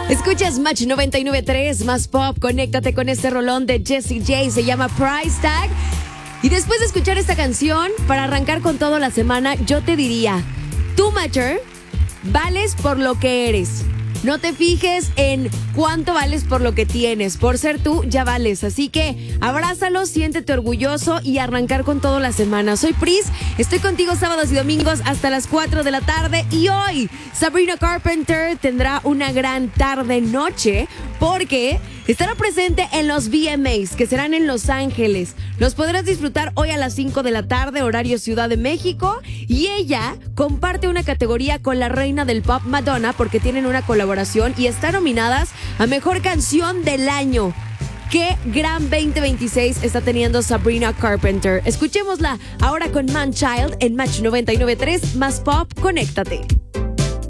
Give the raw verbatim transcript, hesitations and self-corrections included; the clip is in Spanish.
Escuchas Match noventa y nueve punto tres, más pop. Conéctate con este rolón de Jessie J. Se llama Price Tag. Y después de escuchar esta canción, para arrancar con toda la semana, yo te diría, tú, Matcher, vales por lo que eres. No te fijes en cuánto vales por lo que tienes. Por ser tú, ya vales. Así que abrázalo, siéntete orgulloso y arrancar con toda la semana. Soy Pris, estoy contigo sábados y domingos hasta las cuatro de la tarde. Y hoy, Sabrina Carpenter tendrá una gran tarde-noche porque estará presente en los V M As, que serán en Los Ángeles. Los podrás disfrutar hoy a las cinco de la tarde, horario Ciudad de México. Y ella comparte una categoría con la reina del pop, Madonna, porque tienen una colaboración y están nominadas a Mejor Canción del Año. ¡Qué gran veinte veintiséis está teniendo Sabrina Carpenter! Escuchémosla ahora con Man Child en Match noventa y nueve punto tres, más pop, conéctate.